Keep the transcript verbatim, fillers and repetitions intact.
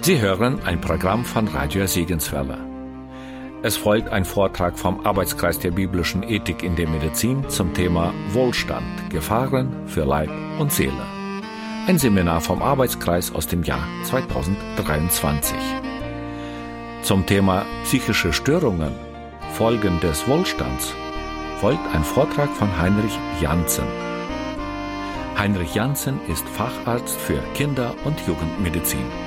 Sie hören ein Programm von Radio Segenswelle. Es folgt ein Vortrag vom Arbeitskreis der biblischen Ethik in der Medizin zum Thema Wohlstand, Gefahren für Leib und Seele. Ein Seminar vom Arbeitskreis aus dem Jahr zweitausenddreiundzwanzig. Zum Thema psychische Störungen, Folgen des Wohlstands, folgt ein Vortrag von Heinrich Jansen. Heinrich Jansen ist Facharzt für Kinder- und Jugendmedizin.